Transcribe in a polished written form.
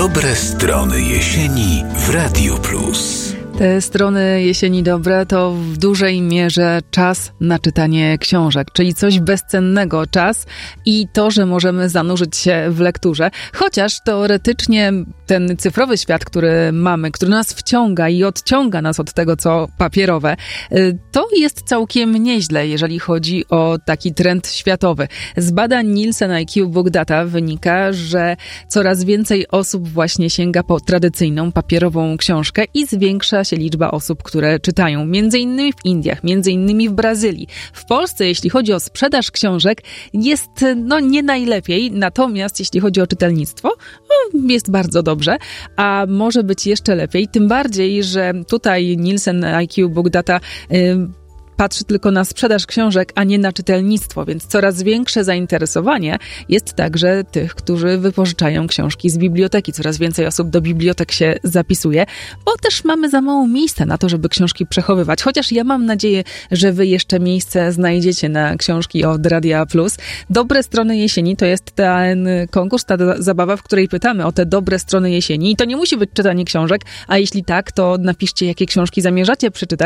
Dobre strony jesieni w Radiu Plus. Te strony jesieni dobre to w dużej mierze czas na czytanie książek, czyli coś bezcennego, czas i to, że możemy zanurzyć się w lekturze. Chociaż teoretycznie ten cyfrowy świat, który mamy, który nas wciąga i odciąga nas od tego, co papierowe, to jest całkiem nieźle, jeżeli chodzi o taki trend światowy. Z badań Nielsen IQ Book Data wynika, że coraz więcej osób właśnie sięga po tradycyjną papierową książkę i zwiększa się liczba osób, które czytają. Między innymi w Indiach, między innymi w Brazylii. W Polsce, jeśli chodzi o sprzedaż książek, jest nie najlepiej, natomiast jeśli chodzi o czytelnictwo, jest bardzo dobrze, a może być jeszcze lepiej, tym bardziej, że tutaj Nielsen IQ Book Data patrzy tylko na sprzedaż książek, a nie na czytelnictwo, więc coraz większe zainteresowanie jest także tych, którzy wypożyczają książki z biblioteki. Coraz więcej osób do bibliotek się zapisuje, bo też mamy za mało miejsca na to, żeby książki przechowywać. Chociaż ja mam nadzieję, że wy jeszcze miejsce znajdziecie na książki od Radia Plus. Dobre strony jesieni to jest ten konkurs, ta zabawa, w której pytamy o te dobre strony jesieni. I to nie musi być czytanie książek, a jeśli tak, to napiszcie, jakie książki zamierzacie przeczytać.